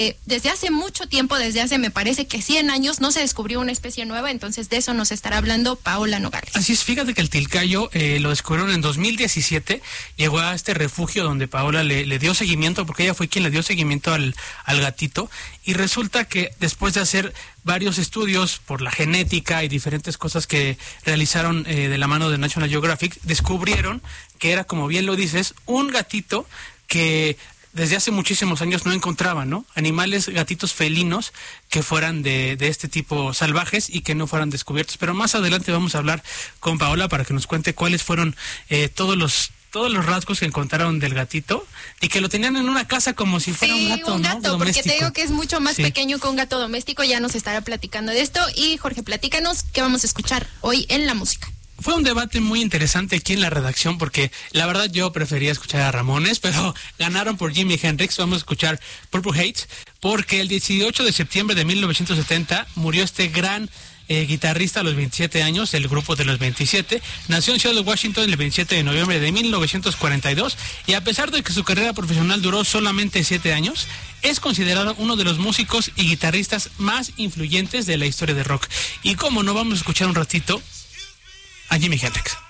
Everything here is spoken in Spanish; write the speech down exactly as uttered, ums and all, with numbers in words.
Eh, desde hace mucho tiempo, desde hace me parece que cien años, no se descubrió una especie nueva, entonces de eso nos estará hablando Paola Nogales. Así es, fíjate que el tilcayo eh, lo descubrieron en dos mil diecisiete, llegó a este refugio donde Paola le, le dio seguimiento, porque ella fue quien le dio seguimiento al, al gatito, y resulta que después de hacer varios estudios por la genética y diferentes cosas que realizaron eh, de la mano de National Geographic, descubrieron que era, como bien lo dices, un gatito que desde hace muchísimos años no encontraban, ¿no? Animales, gatitos felinos que fueran de, de este tipo salvajes y que no fueran descubiertos. Pero más adelante vamos a hablar con Paola para que nos cuente cuáles fueron eh, todos los todos los rasgos que encontraron del gatito y que lo tenían en una casa como si fuera sí, un gato, un gato, ¿no? Porque te digo que es mucho más sí. pequeño que un gato doméstico. Ya nos estará platicando de esto. Y Jorge, platícanos qué vamos a escuchar hoy en la música. Fue un debate muy interesante aquí en la redacción porque la verdad yo prefería escuchar a Ramones, pero ganaron por Jimi Hendrix. Vamos a escuchar Purple Haze porque el dieciocho de septiembre de mil novecientos setenta murió este gran eh, guitarrista a los veintisiete años, el grupo de los veintisiete. Nació en Seattle, Washington, el veintisiete de noviembre de mil novecientos cuarenta y dos y a pesar de que su carrera profesional duró solamente siete años, es considerado uno de los músicos y guitarristas más influyentes de la historia del rock. Y como no, vamos a escuchar un ratito a Jimi Hendrix.